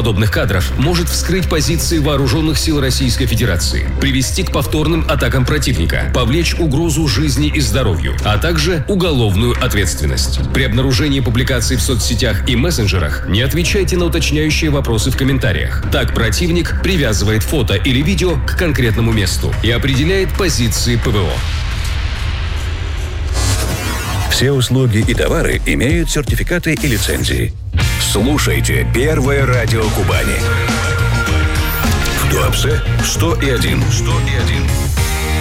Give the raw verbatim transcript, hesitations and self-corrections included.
подобных кадров может вскрыть позиции вооруженных сил Российской Федерации, привести к повторным атакам противника, повлечь угрозу жизни и здоровью, а также уголовную ответственность. При обнаружении публикаций в соцсетях и мессенджерах не отвечайте на уточняющие вопросы в комментариях. Так противник привязывает фото или видео к конкретному месту и определяет позиции ПВО. Все услуги и товары имеют сертификаты и лицензии. Слушайте Первое радио Кубани. В Туапсе сто и один. сто и один.